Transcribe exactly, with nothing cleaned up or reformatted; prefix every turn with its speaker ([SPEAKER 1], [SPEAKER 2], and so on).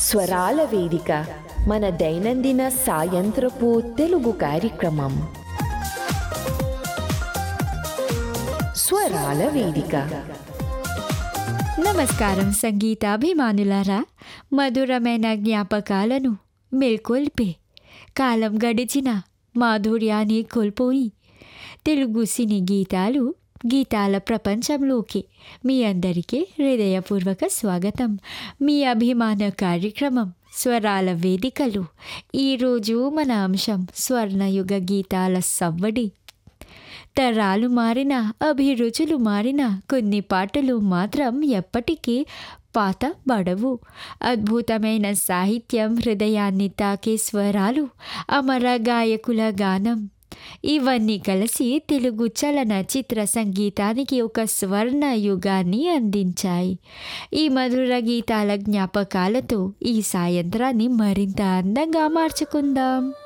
[SPEAKER 1] స్వరాల వేదిక మన దైనందిన సాయంత్రపు తెలుగు కార్యక్రమం. స్వరాల వేదిక.
[SPEAKER 2] నమస్కారం సంగీతాభిమానులారా. మధురమైన జ్ఞాపకాలను మేల్కొల్పే, కాలం గడిచిన మాధుర్యాన్ని కోల్పోయి తెలుగు సినీ గీతాలు గీతాల ప్రపంచంలోకి మీ అందరికీ హృదయపూర్వక స్వాగతం. మీ అభిమాన కార్యక్రమం స్వరాల వేదికలు. ఈరోజు మన అంశం స్వర్ణయుగ గీతాల సవ్వడి. తరాలు మారిన, అభిరుచులు మారిన, కొన్ని పాటలు మాత్రం ఎప్పటికీ పాత బడవు. అద్భుతమైన సాహిత్యం, హృదయాన్ని తాకే స్వరాలు, అమర గాయకుల గానం, ఇవన్నీ కలిసి తెలుగు చలనచిత్ర సంగీతానికి ఒక స్వర్ణ యుగాన్ని అందించాయి. ఈ మధుర గీతాల జ్ఞాపకాలతో ఈ సాయంత్రాన్ని మరింత అందంగా మార్చుకుందాం.